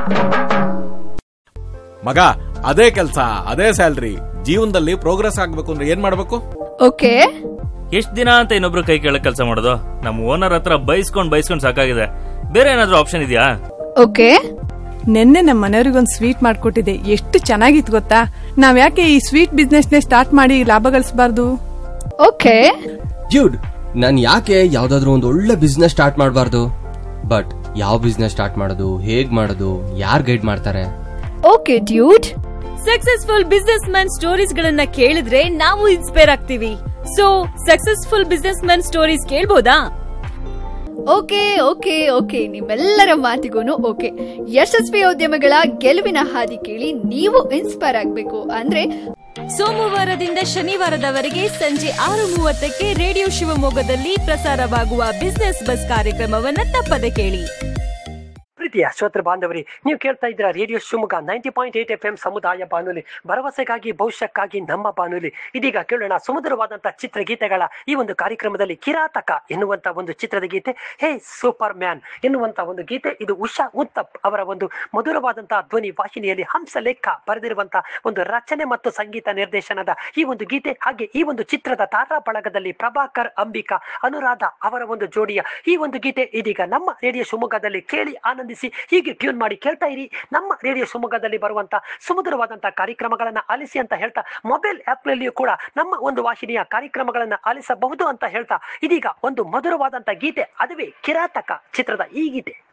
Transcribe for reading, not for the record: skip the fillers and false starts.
ಮಗ, ಅದೇ ಕೆಲಸ, ಅದೇ ಸ್ಯಾಲ್ರಿ, ಜೀವನದಲ್ಲಿ ಪ್ರೋಗ್ರೆಸ್ ಆಗ್ಬೇಕು ಅಂದ್ರೆ ಏನ್ ಮಾಡ್ಬೇಕು? ಓಕೆ, ಎಷ್ಟ್ ದಿನ ಅಂತ ಇನ್ನೊಬ್ರು ಕೈ ಕೆಳಗ್ ಕೆಲಸ ಮಾಡೋದು? ನಮ್ ಓನರ್ ಹತ್ರ ಬೈಸ್ಕೊಂಡ್ ಸಾಕಾಗಿದೆ. ಬೇರೆ ಏನಾದ್ರೂ ಆಪ್ಷನ್ ಇದೆಯಾ? ಓಕೆ, ನಿನ್ನೆ ನಮ್ಮ ಮನೆಯವ್ರಿಗೊಂದು ಸ್ವೀಟ್ ಮಾಡ್ಕೊಟ್ಟಿದೆ, ಎಷ್ಟು ಚೆನ್ನಾಗಿತ್ತು ಗೊತ್ತಾ? ನಾವ್ ಯಾಕೆ ಈ ಸ್ವೀಟ್ ಬಿಸ್ನೆಸ್ನೇ ಸ್ಟಾರ್ಟ್ ಮಾಡಿ ಲಾಭ ಗಳಿಸಬಾರ್ದು? ಓಕೆ ಡ್ಯೂಡ್, ನಾನ್ ಯಾಕೆ ಯಾವ್ದಾದ್ರು ಒಂದು ಒಳ್ಳೆ ಬಿಸ್ನೆಸ್ ಸ್ಟಾರ್ಟ್ ಮಾಡಬಾರ್ದು? ಬಟ್ ಯಾವ ಬಿಸ್ನೆಸ್ ಸ್ಟಾರ್ಟ್ ಮಾಡೋದು, ಹೇಗ್ ಮಾಡೋದು, ಯಾರ್ ಗೈಡ್ ಮಾಡ್ತಾರೆ? Okay dude, successful business man stories ಗಳನ್ನ ಕೇಳಿದ್ರೆ ನಾವು ಇನ್ಸ್ಪೈರ್ ಆಗ್ತೀವಿ. So successful business man stories ಕೇಳ್ಬೋದಾ? Okay okay okay, ನಿಮ್ಮೆಲ್ಲರ ಮಾತಿಗೂ ಓಕೆ. ಯಶಸ್ವಿ ಉದ್ಯಮಗಳ ಗೆಲುವಿನ ಹಾದಿ ಕೇಳಿ ನೀವು ಇನ್ಸ್ಪೈರ್ ಆಗಬೇಕು ಅಂದ್ರೆ ಸೋಮವಾರದಿಂದ ಶನಿವಾರದವರೆಗೆ ಸಂಜೆ 6:30ಕ್ಕೆ ರೇಡಿಯೋ ಶಿವಮೊಗ್ಗದಲ್ಲಿ ಪ್ರಸಾರವಾಗುವ ಬಿಸ್ನೆಸ್ ಬಸ್ ಕಾರ್ಯಕ್ರಮವನ್ನ ತಪ್ಪದೆ ಕೇಳಿ. ಪ್ರೀತಿಯ ಶ್ರೋತೃ ಬಾಂಧವರಿ, ನೀವು ಕೇಳ್ತಾ ಇದ್ದೀರಾ ರೇಡಿಯೋ ಶಿವಮೊಗ್ಗ 90.8 FM ಸಮುದಾಯ ಬಾನುಲಿ, ಭರವಸೆಗಾಗಿ ಭವಿಷ್ಯಕ್ಕಾಗಿ ನಮ್ಮ ಬಾನುಲಿ. ಇದೀಗ ಕೇಳೋಣ ಸುಮಧುರವಾದಂತಹ ಚಿತ್ರಗೀತೆಗಳ ಈ ಒಂದು ಕಾರ್ಯಕ್ರಮದಲ್ಲಿ ಕಿರಾತಕ ಎನ್ನುವಂತ ಒಂದು ಚಿತ್ರದ ಗೀತೆ, ಹೇ ಸೂಪರ್ ಮ್ಯಾನ್ ಎನ್ನುವಂತ ಒಂದು ಗೀತೆ. ಇದು ಉಷಾ ಉತ್ತಪ್ ಅವರ ಒಂದು ಮಧುರವಾದಂತಹ ಧ್ವನಿ ವಾಹಿನಿಯಲ್ಲಿ ಹಂಸಲೇಖ ಬರೆದಿರುವಂತಹ ಒಂದು ರಚನೆ ಮತ್ತು ಸಂಗೀತ ನಿರ್ದೇಶನದ ಈ ಒಂದು ಗೀತೆ. ಹಾಗೆ ಈ ಒಂದು ಚಿತ್ರದ ತಾರಾ ಬಳಗದಲ್ಲಿ ಪ್ರಭಾಕರ್, ಅಂಬಿಕಾ, ಅನುರಾಧ ಅವರ ಒಂದು ಜೋಡಿಯ ಈ ಒಂದು ಗೀತೆ ಇದೀಗ ನಮ್ಮ ರೇಡಿಯೋ ಶಿವಮೊಗ್ಗದಲ್ಲಿ ಕೇಳಿ ಆನಂದಿಸಿ. ಹೀಗೆ ಟ್ಯೂನ್ ಮಾಡಿ ಕೇಳ್ತಾ ಇರಿ ನಮ್ಮ ರೇಡಿಯೋ ಶಿವಮೊಗ್ಗದಲ್ಲಿ ಬರುವಂತಹ ಸುಮಧುರವಾದಂತಹ ಕಾರ್ಯಕ್ರಮಗಳನ್ನ ಆಲಿಸಿ ಅಂತ ಹೇಳ್ತಾ, ಮೊಬೈಲ್ ಆಪ್ ನಲ್ಲಿಯೂ ಕೂಡ ನಮ್ಮ ಒಂದು ವಾಹಿನಿಯ ಕಾರ್ಯಕ್ರಮಗಳನ್ನ ಆಲಿಸಬಹುದು ಅಂತ ಹೇಳ್ತಾ, ಇದೀಗ ಒಂದು ಮಧುರವಾದಂತಹ ಗೀತೆ, ಅದುವೇ ಕಿರಾತಕ ಚಿತ್ರದ ಈ ಗೀತೆ.